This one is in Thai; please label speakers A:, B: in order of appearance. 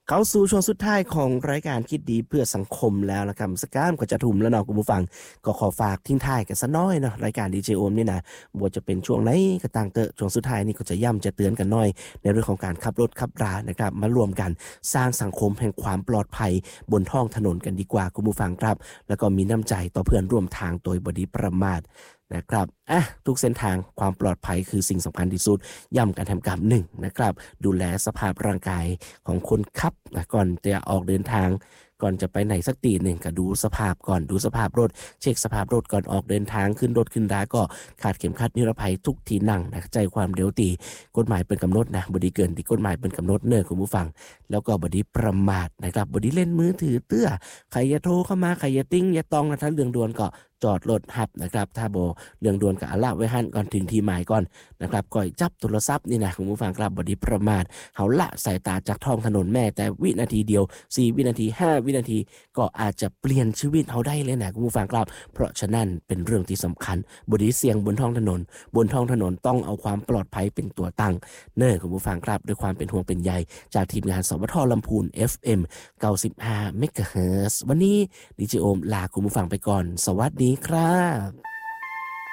A: เข้าสู่ช่วงสุดท้ายของรายการคิดดีเพื่อสังคมแล้วละครับสกามก็จะทุ่มแล้วเนาะคุณผู้ฟังก็ขอฝากทิ้งท้ายกันสักน้อยเนาะรายการดีเจโอมนี่นะบ่ว่าจะเป็นช่วงไหนก็ต่างเตอะช่วงสุดท้ายนี่ก็จะย้ำจะเตือนกันหน่อยในเรื่องของการขับรถขับรานะครับมารวมกันสร้างสังคมแห่งความปลอดภัยบนท้องถนนกันดีกว่าคุณผู้ฟังครับแล้วก็มีน้ำใจต่อเพื่อนร่วมทางโดยบ่ได้ประมาทนะครับทุกเส้นทางความปลอดภัยคือสิ่งสำคัญที่สุดย้ำการทำกรรมหนึ่งนะครับดูแลสภาพร่างกายของคนขับนะก่อนจะออกเดินทางก่อนจะไปไหนสักตีหนึ่งก็ดูสภาพก่อนดูสภาพรถเช็คสภาพรถก่อนออกเดินทางขึ้นรถขึ้นราก็ขาดเข็มขัดนิรภัยทุกที่นั่งนะใจความเร็วตีกฎหมายเป็นกำหนดนะบดีเกินที่กฎหมายเป็นกำหนดเนอะคุณผู้ฟังแล้วก็บดีประมาทนะครับบดีเล่นมือถือเตื้อใครจะโทรเข้ามาใครจะติ้งจะตองนะถ้าเรื่องด่วนก็จอดรถหับนะครับถ้าโบเรื่องด่วนกับอาละไว้หันก่อนถึงที่หมายก่อนนะครับก่อยจับโทรศัพท์นี่นะคุณผู้ฟังครับบดีประมาทเขาละสายตาจากท้องถนนแม่แต่วินาทีเดียว4วินาที5วินาทีก็อาจจะเปลี่ยนชีวิตเขาได้เลยนะคุณผู้ฟังครับเพราะฉะนั้นเป็นเรื่องที่สำคัญบดีเสี่ยงบนท้องถนนต้องเอาความปลอดภัยเป็นตัวตั้งเน้อคุณผู้ฟังครับด้วยความเป็นห่วงเป็นใยจากทีมงานสวทลำพูน FM 95 เมกะเฮิรตซ์วันนี้ดีเจโอมลาคุณผู้ฟังไปก่อนสวัสดีครับ